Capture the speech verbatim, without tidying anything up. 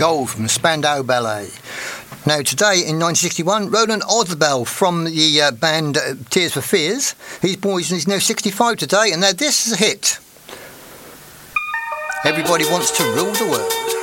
Gold from Spandau Ballet. Now, today in nineteen sixty-one, Roland Otherbell from the uh, band uh, Tears for Fears. He's boys and he's now sixty-five today, and now this is a hit. Everybody Wants to Rule the World.